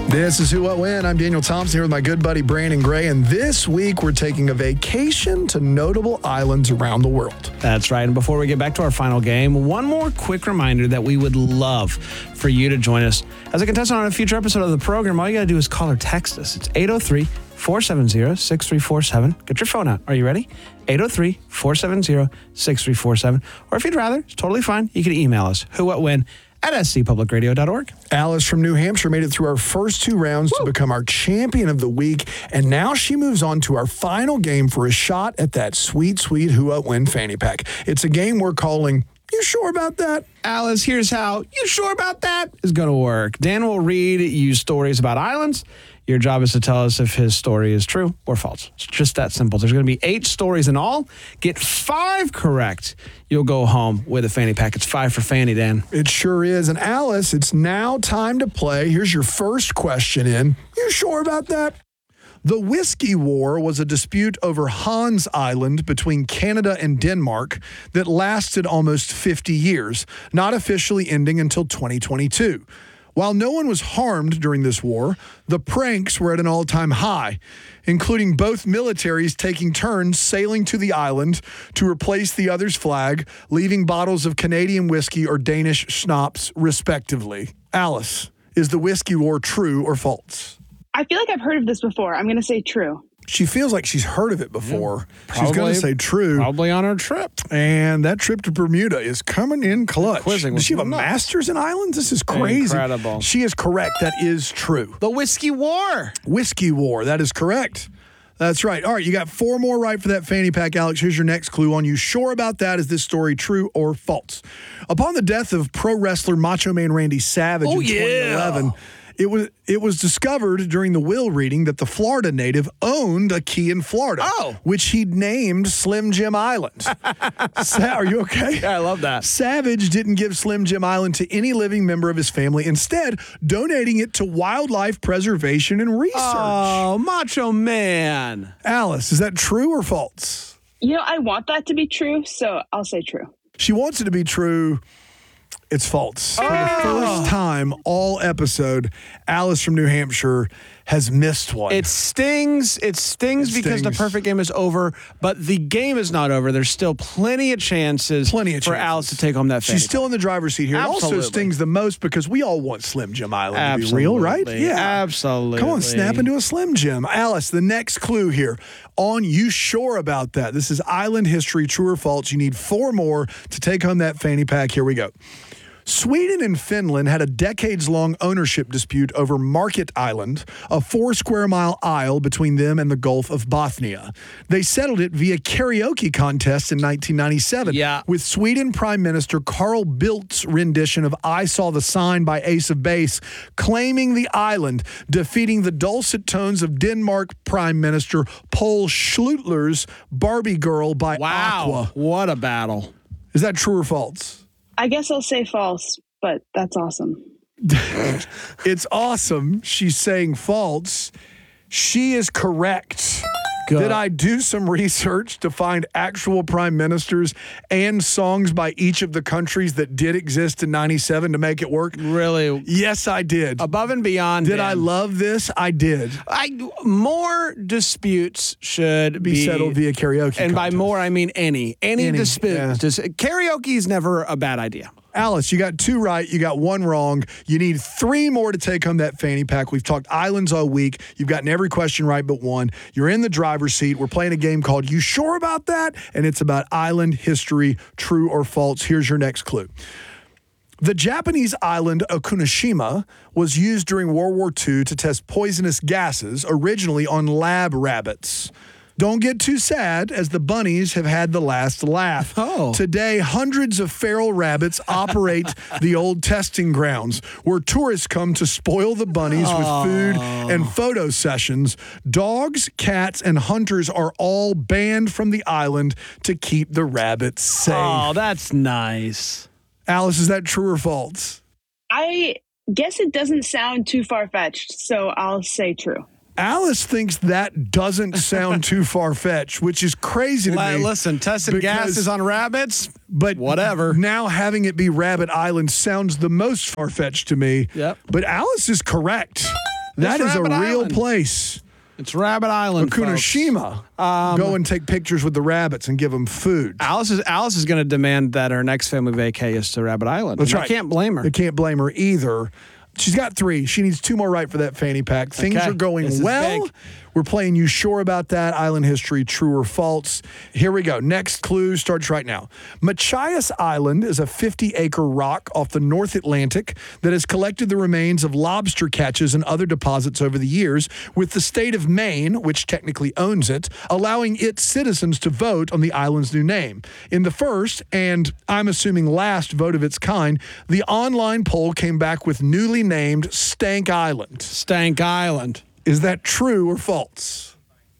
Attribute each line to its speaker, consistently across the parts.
Speaker 1: This is Who What When. I'm Daniel Thompson here with my good buddy Brandon Gray, and this week we're taking a vacation to notable islands around the world.
Speaker 2: That's right. And before we get back to our final game, one more quick reminder that we would love for you to join us as a contestant on a future episode of the program. All you got to do is call or text us. It's 803-470-6347. Get your phone out. Are you ready? 803-470-6347. Or if you'd rather, it's totally fine. You can email us, whowhatwhen at scpublicradio.org.
Speaker 1: Alice from New Hampshire made it through our first two rounds to become our champion of the week, and now she moves on to our final game for a shot at that sweet, sweet Who What When fanny pack. It's a game we're calling You Sure About That?
Speaker 2: Alice, here's how You Sure About That is going to work. Dan will read you stories about islands. Your job is to tell us if his story is true or false. It's just that simple. There's going to be 8 stories in all. Get 5 correct. You'll go home with a fanny pack. It's 5 for Fanny, Dan.
Speaker 1: It sure is. And Alice, it's now time to play. Here's your first question in. You sure about that? The Whiskey War was a dispute over Hans Island between Canada and Denmark that lasted almost 50 years, not officially ending until 2022. While no one was harmed during this war, the pranks were at an all-time high, including both militaries taking turns sailing to the island to replace the other's flag, leaving bottles of Canadian whiskey or Danish schnapps, respectively. Alice, is the Whiskey War true or false?
Speaker 3: I feel like I've heard of this before. I'm going to say true.
Speaker 1: She feels like she's heard of it before.
Speaker 2: Yeah,
Speaker 1: she's going to say true.
Speaker 2: Probably on her trip.
Speaker 1: And that trip to Bermuda is coming in clutch.
Speaker 2: Quizzing
Speaker 1: Does she have a
Speaker 2: nuts.
Speaker 1: master's in islands? This is crazy.
Speaker 2: Incredible.
Speaker 1: She is correct. That is true.
Speaker 2: The Whiskey War.
Speaker 1: Whiskey War. That is correct. That's right. All right, you got 4 more right for that fanny pack, Alex. Here's your next clue on You Sure About That? Is this story true or false? Upon the death of pro wrestler Macho Man Randy Savage in 2011, it was discovered during the will reading that the Florida native owned a key in Florida, which he'd named Slim Jim Island. Are you okay?
Speaker 2: Yeah, I love that.
Speaker 1: Savage didn't give Slim Jim Island to any living member of his family, instead donating it to wildlife preservation and research.
Speaker 2: Oh, Macho Man.
Speaker 1: Alice, is that true or false?
Speaker 3: You know, I want that to be true, so I'll say true.
Speaker 1: She wants it to be true. It's false. For the first time all episode, Alice from New Hampshire has missed one.
Speaker 2: It stings. It stings because the perfect game is over, but the game is not over. There's still plenty of chances for Alice to take home that fanny
Speaker 1: She's still in the driver's seat here.
Speaker 2: Absolutely.
Speaker 1: It also stings the most because we all want Slim Jim Island to be real, right?
Speaker 2: Yeah. Absolutely.
Speaker 1: Come on, snap into a Slim Jim. Alice, the next clue here on You Sure About That? This is island history, true or false. You need 4 more to take home that fanny pack. Here we go. Sweden and Finland had a decades-long ownership dispute over Market Island, a 4-square-mile isle between them and the Gulf of Bothnia. They settled it via karaoke contest in 1997, with Sweden Prime Minister Carl Bildt's rendition of I Saw the Sign by Ace of Base claiming the island, defeating the dulcet tones of Denmark Prime Minister Poul Schlüter's Barbie Girl by Aqua.
Speaker 2: What a battle.
Speaker 1: Is that true or false?
Speaker 3: I guess I'll say false, but that's awesome.
Speaker 1: It's awesome. She's saying false. She is correct.
Speaker 2: Good.
Speaker 1: Did I do some research to find actual prime ministers and songs by each of the countries that did exist in 97 to make it work?
Speaker 2: Really?
Speaker 1: Yes, I did.
Speaker 2: Above and beyond.
Speaker 1: Did
Speaker 2: Dan.
Speaker 1: I love this? I did.
Speaker 2: More disputes should
Speaker 1: Be settled via karaoke
Speaker 2: And
Speaker 1: contest.
Speaker 2: by more, I mean any dispute.
Speaker 1: yeah.
Speaker 2: Karaoke is never a bad idea.
Speaker 1: Alice, you got 2 right. You got 1 wrong. You need 3 more to take home that fanny pack. We've talked islands all week. You've gotten every question right but 1. You're in the driver's seat. We're playing a game called You Sure About That? And it's about island history, true or false. Here's your next clue. The Japanese island Okunoshima was used during World War II to test poisonous gases, originally on lab rabbits. Don't get too sad, as the bunnies have had the last laugh. Today, hundreds of feral rabbits operate the old testing grounds, where tourists come to spoil the bunnies with food and photo sessions. Dogs, cats, and hunters are all banned from the island to keep the rabbits safe.
Speaker 2: Oh, that's nice.
Speaker 1: Alice, is that true or false?
Speaker 3: I guess it doesn't sound too far-fetched, so I'll say true.
Speaker 1: Alice thinks that doesn't sound too far-fetched, which is crazy to me.
Speaker 2: Listen, testing gases on rabbits,
Speaker 1: but
Speaker 2: whatever.
Speaker 1: Now having it be Rabbit Island sounds the most far-fetched to me.
Speaker 2: Yep.
Speaker 1: But Alice is correct. That
Speaker 2: It's
Speaker 1: is a
Speaker 2: Rabbit
Speaker 1: real
Speaker 2: Island.
Speaker 1: place.
Speaker 2: It's Rabbit Island, folks.
Speaker 1: Okunoshima. Go and take pictures with the rabbits and give them food.
Speaker 2: Alice is going to demand that her next family vacay is to Rabbit Island.
Speaker 1: That's
Speaker 2: And
Speaker 1: right.
Speaker 2: I can't blame her.
Speaker 1: I can't blame her either. She's got 3. She needs 2 more right for that fanny pack. Things
Speaker 2: Okay.
Speaker 1: are going
Speaker 2: This is
Speaker 1: well.
Speaker 2: big.
Speaker 1: We're playing You Sure About That? Island history, true or false. Here we go. Next clue starts right now. Machias Island is a 50-acre rock off the North Atlantic that has collected the remains of lobster catches and other deposits over the years, with the state of Maine, which technically owns it, allowing its citizens to vote on the island's new name. In the first, and I'm assuming last vote of its kind, the online poll came back with newly named Stank Island.
Speaker 2: Stank Island.
Speaker 1: Is that true or false?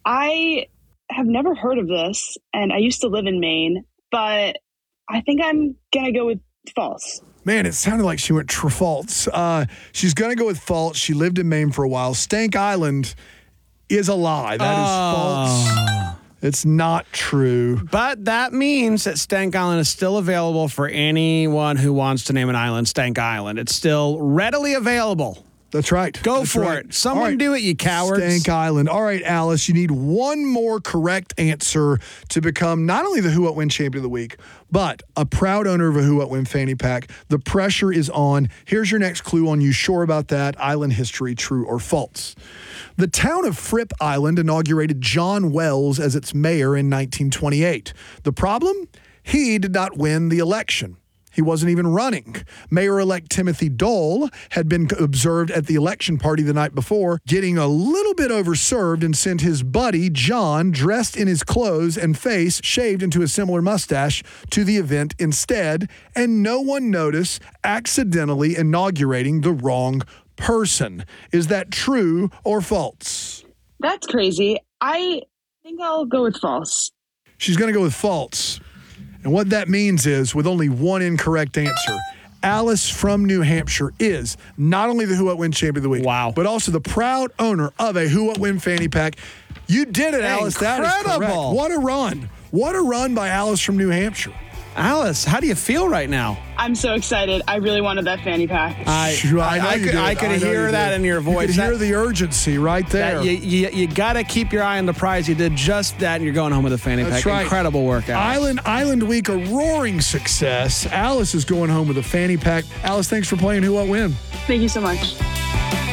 Speaker 3: I have never heard of this, and I used to live in Maine, but I think I'm going to go with false.
Speaker 1: Man, it sounded like she went false. She's going to go with false. She lived in Maine for a while. Stank Island is a lie. That is false. It's not true.
Speaker 2: But that means that Stank Island is still available for anyone who wants to name an island Stank Island. It's still readily available.
Speaker 1: That's right.
Speaker 2: Go
Speaker 1: That's
Speaker 2: for
Speaker 1: right.
Speaker 2: it. Someone
Speaker 1: All right.
Speaker 2: do it, you cowards.
Speaker 1: Stank Island. All right, Alice, you need one more correct answer to become not only the Who What Win Champion of the Week, but a proud owner of a Who What Win fanny pack. The pressure is on. Here's your next clue on You Sure About That? Island history, true or false. The town of Fripp Island inaugurated John Wells as its mayor in 1928. The problem? He did not win the election. He wasn't even running. Mayor-elect Timothy Dole had been observed at the election party the night before, getting a little bit overserved, and sent his buddy, John, dressed in his clothes and face shaved into a similar mustache, to the event instead, and no one noticed, accidentally inaugurating the wrong person. Is that true or false?
Speaker 3: That's crazy. I think I'll go with false.
Speaker 1: She's going to go with false. And what that means is, with only one incorrect answer, Alice from New Hampshire is not only the Who What Win Champion of the Week,
Speaker 2: Wow.
Speaker 1: but also the proud owner of a Who What Win fanny pack. You did it, Alice. That is correct.
Speaker 2: Incredible.
Speaker 1: What a run. What a run by Alice from New Hampshire.
Speaker 2: Alice, how do you feel right now?
Speaker 3: I'm so excited. I really wanted that fanny pack.
Speaker 2: I could hear that in your voice.
Speaker 1: You could hear the urgency right there.
Speaker 2: You got to keep your eye on the prize. You did just that, and you're going home with a fanny
Speaker 1: That's
Speaker 2: pack.
Speaker 1: right.
Speaker 2: Incredible work, Alice.
Speaker 1: Island Week, a roaring success. Alice is going home with a fanny pack. Alice, thanks for playing Who What Win.
Speaker 3: Thank you so much.